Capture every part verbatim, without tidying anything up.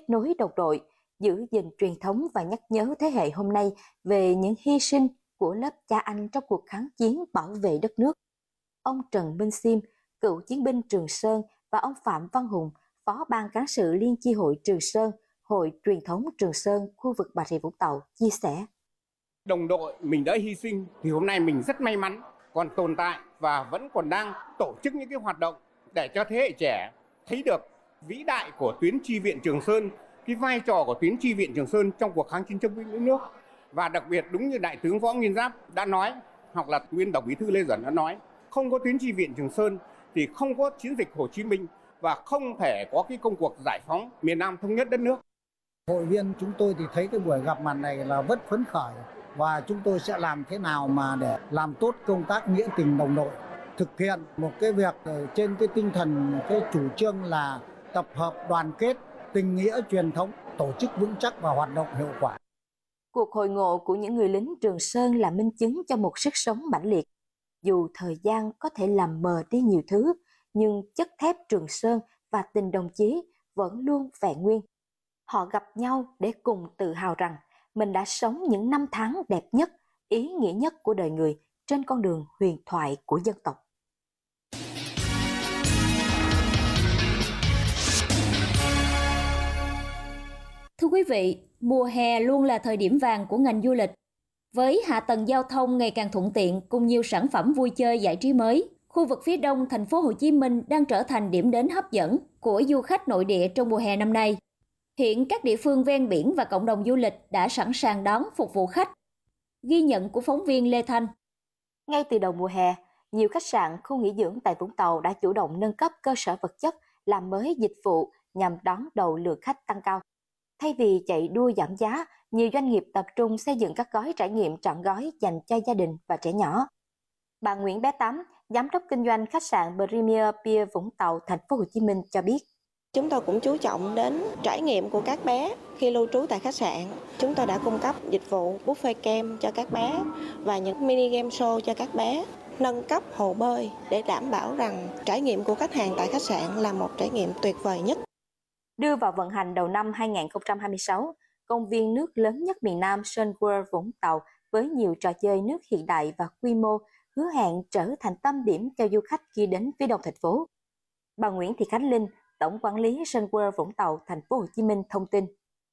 kết nối đồng đội, giữ gìn truyền thống và nhắc nhớ thế hệ hôm nay về những hy sinh của lớp cha anh trong cuộc kháng chiến bảo vệ đất nước. Ông Trần Minh Xiêm, cựu chiến binh Trường Sơn, và ông Phạm Văn Hùng, Phó Ban Cán sự Liên chi hội Trường Sơn, Hội Truyền thống Trường Sơn, khu vực Bà Rịa Vũng Tàu, chia sẻ. Đồng đội mình đã hy sinh thì hôm nay mình rất may mắn còn tồn tại và vẫn còn đang tổ chức những cái hoạt động để cho thế hệ trẻ thấy được vĩ đại của tuyến chi viện Trường Sơn, cái vai trò của tuyến chi viện Trường Sơn trong cuộc kháng chiến chống Mỹ cứu nước. Và đặc biệt đúng như Đại tướng Võ Nguyên Giáp đã nói, hoặc là nguyên Tổng Bí thư Lê Duẩn đã nói, không có tuyến chi viện Trường Sơn thì không có chiến dịch Hồ Chí Minh và không thể có cái công cuộc giải phóng miền Nam thống nhất đất nước. Hội viên chúng tôi thì thấy cái buổi gặp mặt này là rất phấn khởi, và chúng tôi sẽ làm thế nào mà để làm tốt công tác nghĩa tình đồng đội, thực hiện một cái việc trên cái tinh thần, cái chủ trương là tập hợp đoàn kết, tình nghĩa truyền thống, tổ chức vững chắc và hoạt động hiệu quả. Cuộc hội ngộ của những người lính Trường Sơn là minh chứng cho một sức sống mãnh liệt. Dù thời gian có thể làm mờ đi nhiều thứ, nhưng chất thép Trường Sơn và tình đồng chí vẫn luôn vẹn nguyên. Họ gặp nhau để cùng tự hào rằng mình đã sống những năm tháng đẹp nhất, ý nghĩa nhất của đời người trên con đường huyền thoại của dân tộc. Thưa quý vị, mùa hè luôn là thời điểm vàng của ngành du lịch. Với hạ tầng giao thông ngày càng thuận tiện cùng nhiều sản phẩm vui chơi giải trí mới, khu vực phía đông thành phố Hồ Chí Minh đang trở thành điểm đến hấp dẫn của du khách nội địa trong mùa hè năm nay. Hiện các địa phương ven biển và cộng đồng du lịch đã sẵn sàng đón phục vụ khách. Ghi nhận của phóng viên Lê Thanh. Ngay từ đầu mùa hè, nhiều khách sạn, khu nghỉ dưỡng tại Vũng Tàu đã chủ động nâng cấp cơ sở vật chất, làm mới dịch vụ nhằm đón đầu lượng khách tăng cao. Thay vì chạy đua giảm giá, nhiều doanh nghiệp tập trung xây dựng các gói trải nghiệm trọn gói dành cho gia đình và trẻ nhỏ. Bà Nguyễn Bé Tám, giám đốc kinh doanh khách sạn Premier Pier Vũng Tàu, thành phố Hồ Chí Minh cho biết. Chúng tôi cũng chú trọng đến trải nghiệm của các bé khi lưu trú tại khách sạn. Chúng tôi đã cung cấp dịch vụ buffet kem cho các bé và những mini game show cho các bé, nâng cấp hồ bơi để đảm bảo rằng trải nghiệm của khách hàng tại khách sạn là một trải nghiệm tuyệt vời nhất. Đưa vào vận hành đầu năm hai nghìn không trăm hai mươi sáu, công viên nước lớn nhất miền Nam Sun World Vũng Tàu với nhiều trò chơi nước hiện đại và quy mô hứa hẹn trở thành tâm điểm cho du khách khi đến phía đông thành phố. Bà Nguyễn Thị Khánh Linh, Tổng quản lý Sun World Vũng Tàu, thành phố Hồ Chí Minh thông tin.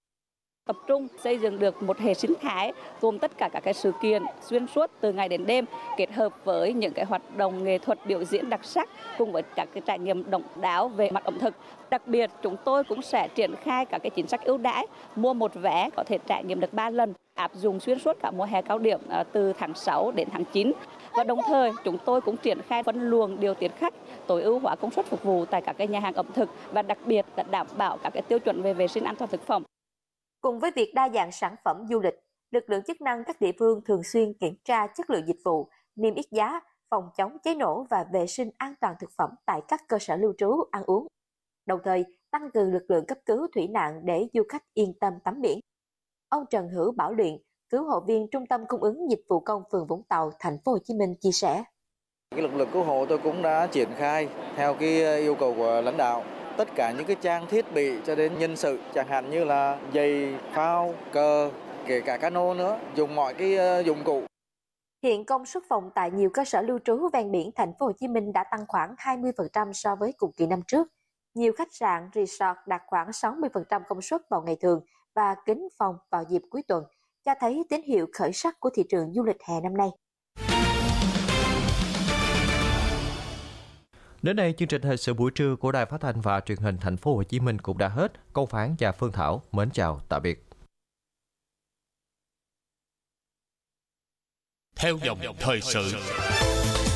Tập trung xây dựng được một hệ sinh thái gồm tất cả các cái sự kiện xuyên suốt từ ngày đến đêm, kết hợp với những cái hoạt động nghệ thuật biểu diễn đặc sắc cùng với các cái trải nghiệm độc đáo về mặt ẩm thực. Đặc biệt chúng tôi cũng sẽ triển khai các cái chính sách ưu đãi, mua một vé có thể trải nghiệm được ba lần, áp dụng xuyên suốt cả mùa hè cao điểm từ tháng sáu đến tháng chín. Và đồng thời chúng tôi cũng triển khai phân luồng điều tiết khách, tối ưu hóa công suất phục vụ tại các cái nhà hàng ẩm thực và đặc biệt là đảm bảo các cái tiêu chuẩn về vệ sinh an toàn thực phẩm. Cùng với việc đa dạng sản phẩm du lịch, lực lượng chức năng các địa phương thường xuyên kiểm tra chất lượng dịch vụ, niêm yết giá, phòng chống cháy nổ và vệ sinh an toàn thực phẩm tại các cơ sở lưu trú, ăn uống. Đồng thời, tăng cường lực lượng cấp cứu thủy nạn để du khách yên tâm tắm biển. Ông Trần Hữu Bảo Luyện, cứu hộ viên Trung tâm Cung ứng Dịch vụ Công phường Vũng Tàu, thành phố Hồ Chí Minh chia sẻ. Cái lực lượng cứu hộ tôi cũng đã triển khai theo cái yêu cầu của lãnh đạo. Tất cả những cái trang thiết bị cho đến nhân sự, chẳng hạn như là giày, phao, cờ, kể cả cano nữa, dùng mọi cái dụng cụ. Hiện công suất phòng tại nhiều cơ sở lưu trú ven biển thành phố Hồ Chí Minh đã tăng khoảng hai mươi phần trăm so với cùng kỳ năm trước. Nhiều khách sạn, resort đạt khoảng sáu mươi phần trăm công suất vào ngày thường và kín phòng vào dịp cuối tuần, cho thấy tín hiệu khởi sắc của thị trường du lịch hè năm nay. Đến đây, chương trình thời sự buổi trưa của Đài Phát thanh và Truyền hình Thành phố Hồ Chí Minh cũng đã hết. Công Phán và Phương Thảo mến chào tạm biệt. Theo dòng thời sự.